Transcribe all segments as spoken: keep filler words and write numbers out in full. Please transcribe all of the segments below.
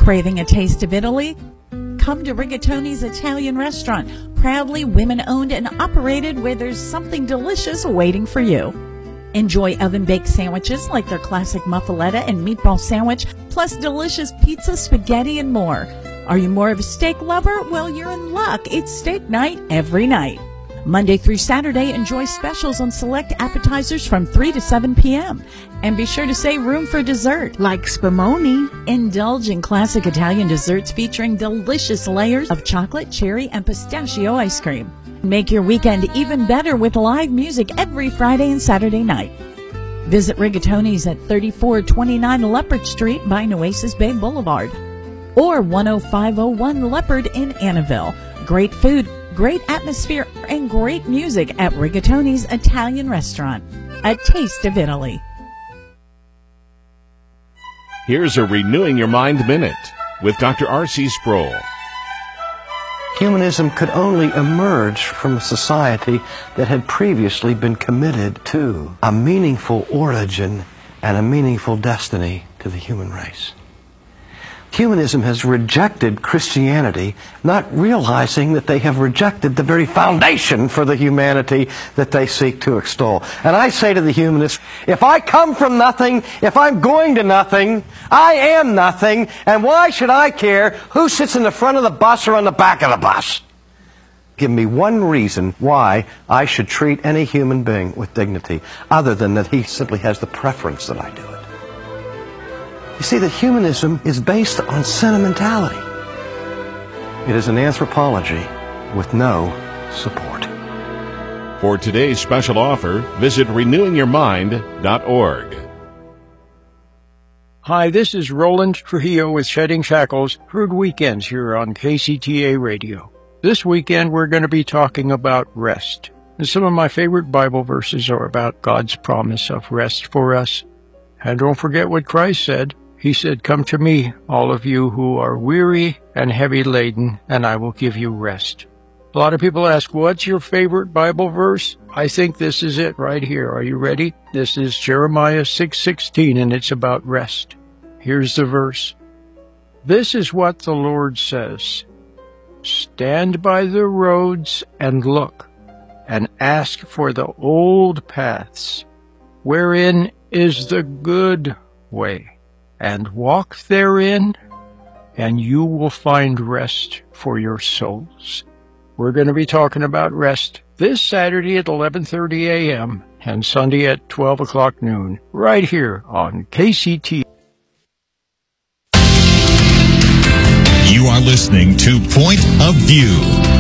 Craving a taste of Italy? Come to Rigatoni's Italian Restaurant, proudly women-owned and operated, where there's something delicious waiting for you. Enjoy oven-baked sandwiches like their classic muffaletta and meatball sandwich, plus delicious pizza, spaghetti, and more. Are you more of a steak lover? Well, you're in luck. It's steak night every night. Monday through Saturday, enjoy specials on select appetizers from three to seven p.m. And be sure to save room for dessert, like spumoni. Indulge in classic Italian desserts featuring delicious layers of chocolate, cherry, and pistachio ice cream. Make your weekend even better with live music every Friday and Saturday night. Visit Rigatoni's at thirty-four twenty-nine Leopard Street by Nueces Bay Boulevard, or one oh five oh one Leopard in Annabelle. Great food, great atmosphere, and great music at Rigatoni's Italian Restaurant. A taste of Italy. Here's a Renewing Your Mind Minute with Doctor R C Sproul. Humanism could only emerge from a society that had previously been committed to a meaningful origin and a meaningful destiny to the human race. Humanism has rejected Christianity, not realizing that they have rejected the very foundation for the humanity that they seek to extol. And I say to the humanists, if I come from nothing, if I'm going to nothing, I am nothing, and why should I care who sits in the front of the bus or on the back of the bus? Give me one reason why I should treat any human being with dignity, other than that he simply has the preference that I do it. You see, that humanism is based on sentimentality. It is an anthropology with no support. For today's special offer, visit renewing your mind dot org. Hi, this is Roland Trujillo with Shedding Shackles, Heard Weekends here on K C T A Radio. This weekend we're going to be talking about rest. And some of my favorite Bible verses are about God's promise of rest for us. And don't forget what Christ said. He said, "Come to me, all of you who are weary and heavy laden, and I will give you rest." A lot of people ask, what's your favorite Bible verse? I think this is it right here. Are you ready? This is Jeremiah six sixteen, and it's about rest. Here's the verse. This is what the Lord says. Stand by the roads and look, and ask for the old paths, wherein is the good way, and walk therein, and you will find rest for your souls. We're going to be talking about rest this Saturday at eleven thirty a.m. and Sunday at twelve o'clock noon, right here on K C T. You are listening to Point of View.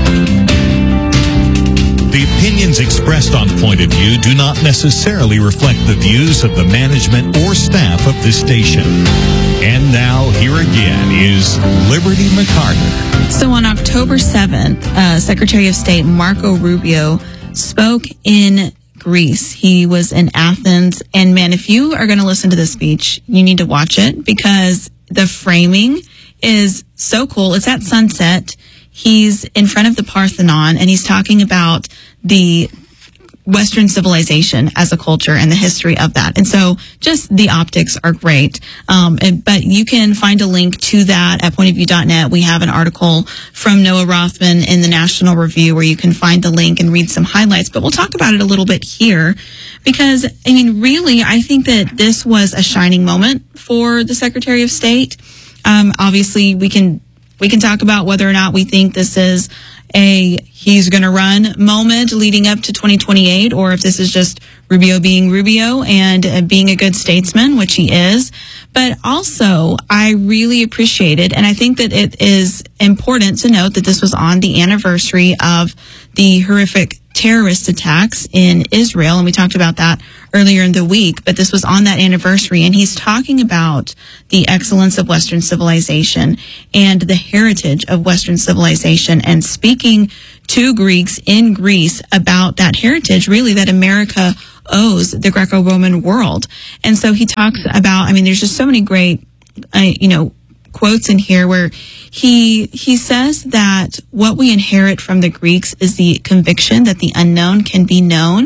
The opinions expressed on Point of View do not necessarily reflect the views of the management or staff of this station. And now, here again is Liberty McCarter. So on October seventh, uh, Secretary of State Marco Rubio spoke in Greece. He was in Athens. And man, if you are going to listen to this speech, you need to watch it because the framing is so cool. It's at sunset. He's in front of the Parthenon, and he's talking about the Western civilization as a culture and the history of that. And so just the optics are great. Um, and, but you can find a link to that at point of view dot net. We have an article from Noah Rothman in the National Review where you can find the link and read some highlights. But we'll talk about it a little bit here because, I mean, really, I think that this was a shining moment for the Secretary of State. Um, obviously, we can We can talk about whether or not we think this is a he's going to run moment leading up to twenty twenty-eight, or if this is just Rubio being Rubio and uh, being a good statesman, which he is. But also, I really appreciated, and I think that it is important to note that this was on the anniversary of the horrific terrorist attacks in Israel, and we talked about that earlier in the week, but this was on that anniversary, and he's talking about the excellence of Western civilization and the heritage of Western civilization, and speaking to Greeks in Greece about that heritage, really, that America owes the Greco-Roman world. And so he talks about, I mean, there's just so many great, uh, you know, quotes in here where he he says that what we inherit from the Greeks is the conviction that the unknown can be known,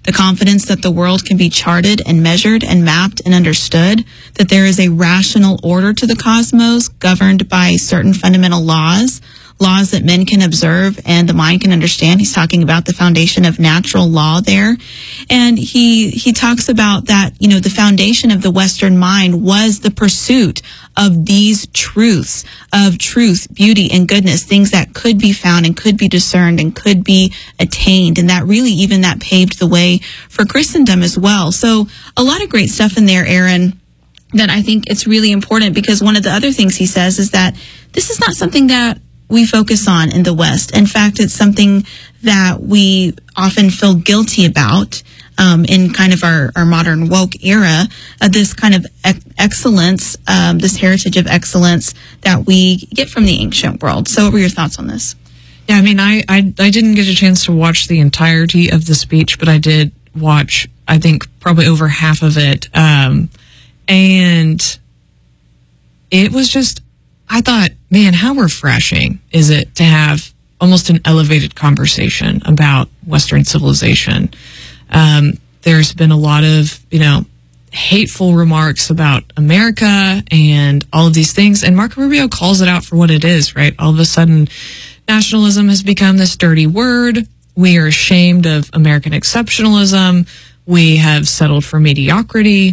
the confidence that the world can be charted and measured and mapped and understood, that there is a rational order to the cosmos governed by certain fundamental laws, laws that men can observe and the mind can understand. He's talking about the foundation of natural law there. And he, he talks about that, you know, the foundation of the Western mind was the pursuit of these truths, of truth, beauty, and goodness, things that could be found and could be discerned and could be attained. And that really, even that paved the way for Christendom as well. So a lot of great stuff in there, Aaron, that I think it's really important, because one of the other things he says is that this is not something that we focus on in the West. In fact, it's something that we often feel guilty about um, in kind of our, our modern woke era, uh, this kind of ex- excellence, um, this heritage of excellence that we get from the ancient world. So what were your thoughts on this? Yeah, I mean, I, I, I didn't get a chance to watch the entirety of the speech, but I did watch, I think, probably over half of it. Um, and it was just, I thought, man, how refreshing is it to have almost an elevated conversation about Western civilization. Um, there's been a lot of, you know, hateful remarks about America and all of these things. And Marco Rubio calls it out for what it is, right? All of a sudden, nationalism has become this dirty word. We are ashamed of American exceptionalism. We have settled for mediocrity.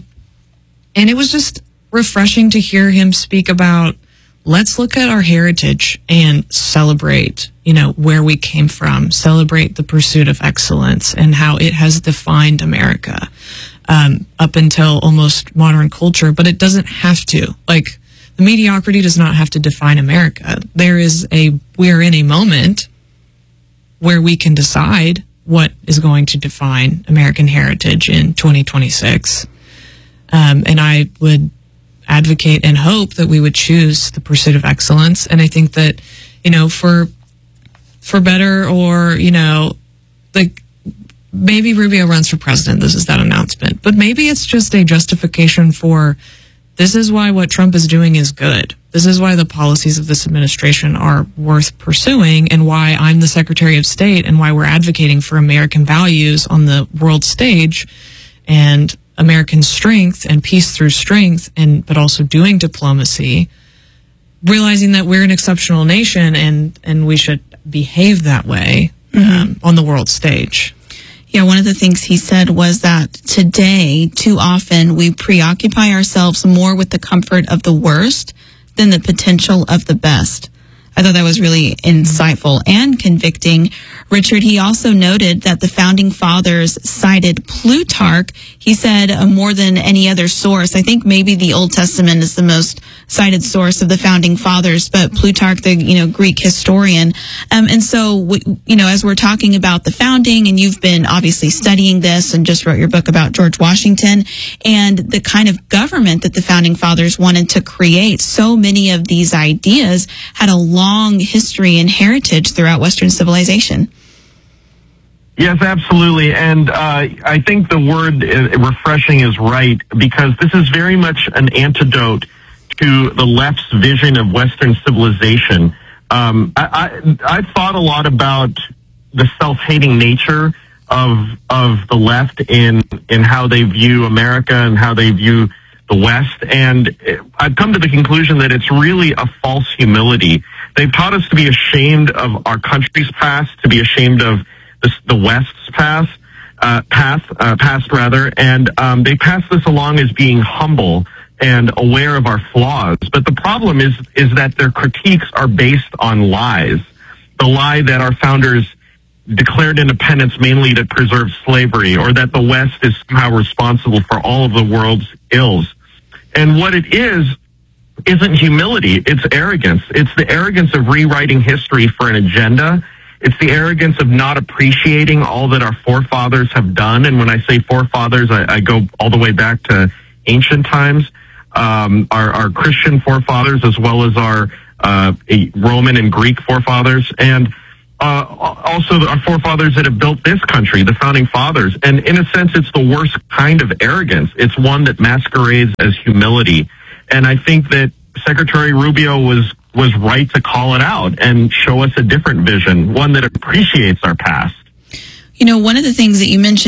And it was just refreshing to hear him speak about, let's look at our heritage and celebrate, you know, where we came from, celebrate the pursuit of excellence and how it has defined America um, up until almost modern culture. But it doesn't have to. Like, the mediocrity does not have to define America. There is a, we're in a moment where we can decide what is going to define American heritage in twenty twenty-six. Um, and I would advocate and hope that we would choose the pursuit of excellence. And I think that, you know, for for better or, you know, like, maybe Rubio runs for president. This is that announcement. But maybe it's just a justification for, this is why what Trump is doing is good. This is why the policies of this administration are worth pursuing, and why I'm the Secretary of State, and why we're advocating for American values on the world stage, and American strength and peace through strength, and but also doing diplomacy, realizing that we're an exceptional nation and and we should behave that way um, mm-hmm. on the world stage. Yeah, one of the things he said was that today, too often, we preoccupy ourselves more with the comfort of the worst than the potential of the best. I thought that was really insightful and convicting. Richard, he also noted that the founding fathers cited Plutarch. He said uh, more than any other source. I think maybe the Old Testament is the most cited source of the founding fathers, but Plutarch, the you know Greek historian. Um, and so, we, you know, as we're talking about the founding, and you've been obviously studying this and just wrote your book about George Washington and the kind of government that the founding fathers wanted to create, so many of these ideas had a long long history and heritage throughout Western civilization. Yes, absolutely. And uh, I think the word uh, refreshing is right, because this is very much an antidote to the left's vision of Western civilization. Um, I, I, I've thought a lot about the self-hating nature of of the left in in how they view America and how they view the West, and I've come to the conclusion that it's really a false humility. They've taught us to be ashamed of our country's past, to be ashamed of the, the West's past, uh, path, uh, past rather, and um, they pass this along as being humble and aware of our flaws. But the problem is is that their critiques are based on lies. The lie that our founders declared independence mainly to preserve slavery, or that the West is somehow responsible for all of the world's ills. And what it is, isn't humility, it's arrogance. It's the arrogance of rewriting history for an agenda. It's the arrogance of not appreciating all that our forefathers have done. And when I say forefathers, I, I go all the way back to ancient times. Um, our, our Christian forefathers, as well as our uh, Roman and Greek forefathers. And Uh, also our forefathers that have built this country, the founding fathers. And in a sense, it's the worst kind of arrogance. It's one that masquerades as humility. And I think that Secretary Rubio was, was right to call it out and show us a different vision, one that appreciates our past. You know, one of the things that you mentioned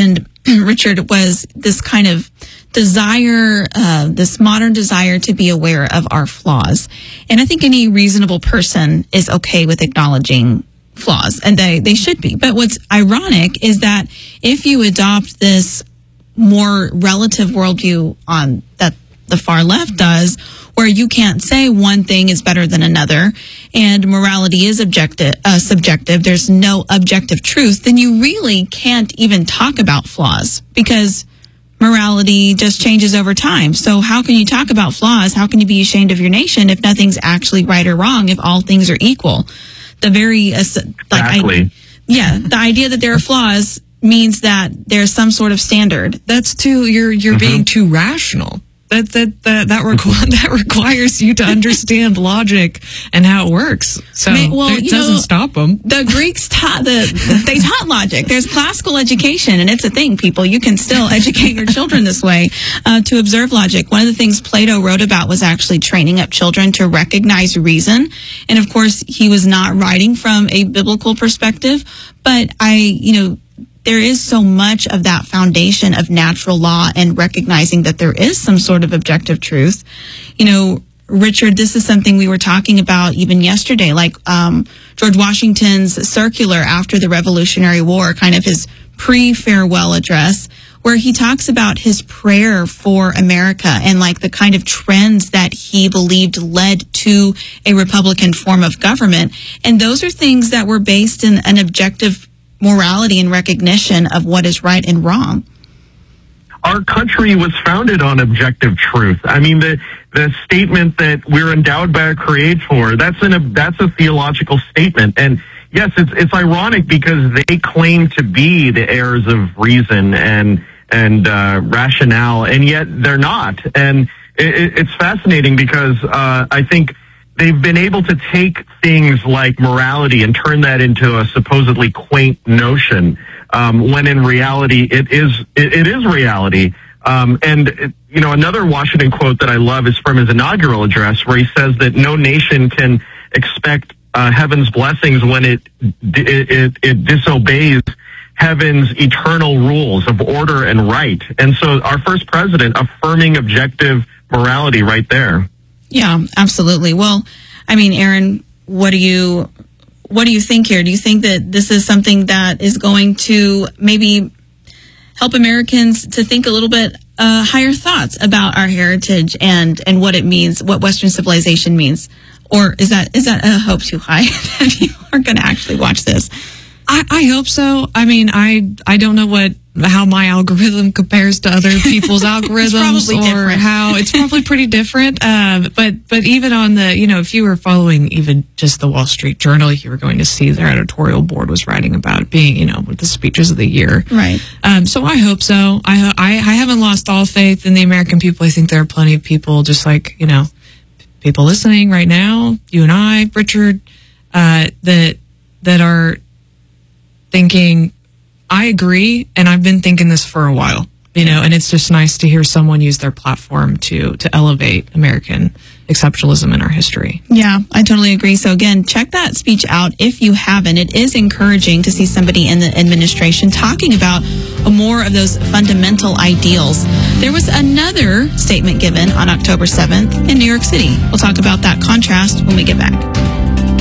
Richard, was this kind of desire, uh, this modern desire to be aware of our flaws. And I think any reasonable person is okay with acknowledging flaws, and they, they should be. But what's ironic is that if you adopt this more relative worldview on that the far left does, where you can't say one thing is better than another, and morality is objective, uh, subjective, there's no objective truth, then you really can't even talk about flaws, because morality just changes over time. So how can you talk about flaws? How can you be ashamed of your nation if nothing's actually right or wrong, if all things are equal? The very, uh, like, exactly. I, yeah, the idea that there are flaws means that there's some sort of standard. That's too, you're, you're mm-hmm. being too rational. That that that that, requ- that requires you to understand logic and how it works. So May, well, it you doesn't know, stop them. The Greeks taught the they taught logic. There's classical education, and it's a thing. People, you can still educate your children this way uh, to observe logic. One of the things Plato wrote about was actually training up children to recognize reason. And of course, he was not writing from a biblical perspective, but I, you know. There is so much of that foundation of natural law and recognizing that there is some sort of objective truth. You know, Richard, this is something we were talking about even yesterday, like um, George Washington's circular after the Revolutionary War, kind of his pre-farewell address, where he talks about his prayer for America and like the kind of trends that he believed led to a Republican form of government. And those are things that were based in an objective morality and recognition of what is right and wrong. Our country was founded on objective truth. I mean, the the statement that we're endowed by a creator, that's an a, that's a theological statement. And yes, it's it's ironic because they claim to be the heirs of reason and and uh, rationale, and yet they're not. And it, it's fascinating because uh, I think they've been able to take things like morality and turn that into a supposedly quaint notion, um, when in reality it is it, it is reality. Um, and it, you know, another Washington quote that I love is from his inaugural address, where he says that no nation can expect uh, heaven's blessings when it, it it it disobeys heaven's eternal rules of order and right. And so, our first president affirming objective morality right there. Yeah, absolutely. Well, I mean, Aaron, what do you what do you think here? Do you think that this is something that is going to maybe help Americans to think a little bit uh, higher thoughts about our heritage and, and what it means, what Western civilization means? Or is that is that a hope too high that people are going to actually watch this? I, I hope so. I mean, I I don't know what how my algorithm compares to other people's algorithms, or different. how it's probably pretty different. Um, but but even on the, you know, if you were following even just the Wall Street Journal, you were going to see their editorial board was writing about it being, you know, the speeches of the year. Right. Um, so I hope so. I, I I haven't lost all faith in the American people. I think there are plenty of people, just like, you know, people listening right now, you and I, Richard, uh, that that are thinking, I agree, and I've been thinking this for a while, you know, and it's just nice to hear someone use their platform to to elevate American exceptionalism in our history. Yeah, I totally agree. So again, check that speech out if you haven't. It is encouraging to see somebody in the administration talking about more of those fundamental ideals. There was another statement given on October seventh in New York City. We'll talk about that contrast when we get back.